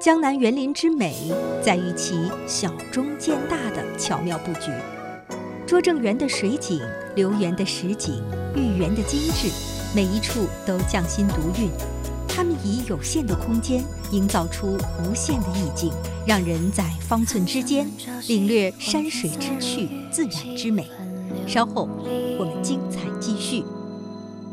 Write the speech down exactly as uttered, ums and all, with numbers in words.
江南园林之美在于其小中见大的巧妙布局。拙政园的水景、留园的实景、御园的精致，每一处都匠心独运。他们以有限的空间营造出无限的意境，让人在方寸之间领略山水之趣、自然之美。稍后我们精彩继续。